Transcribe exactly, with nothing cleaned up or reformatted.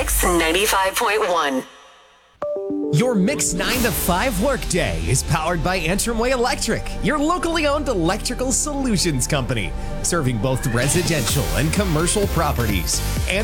Mix ninety-five point one. Your Mix nine to five workday is powered by Antrim Way Electric, your locally owned electrical solutions company, serving both residential and commercial properties.